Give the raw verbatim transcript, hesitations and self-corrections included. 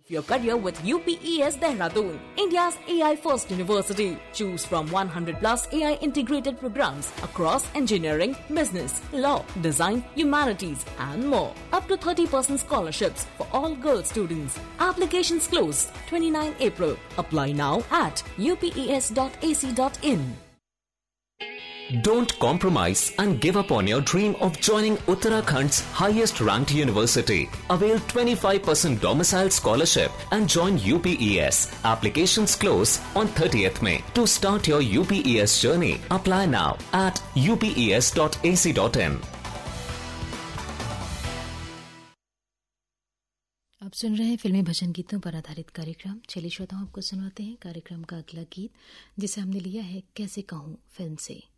Your career with U P E S Dehradun, India's A I first university. Choose from one hundred plus A I integrated programs across engineering, business, law, design, humanities and more. Up to thirty percent scholarships for all girl students. Applications close twenty-ninth April. Apply now at u p e s dot a c dot in. Don't compromise and give up on your dream of joining Uttarakhand's highest ranked university. Avail twenty-five percent domicile scholarship and join U P E S. Applications close on thirtieth May. To start your U P E S journey, apply now at u p e s dot a c dot in. आप सुन रहे हैं फिल्मी भजन गीतों पर आधारित कार्यक्रम। चलिए श्रोताओं, आपको सुनाते हैं कार्यक्रम का अगला गीत, जिसे हमने लिया है कैसे कहूँ फिल्म से।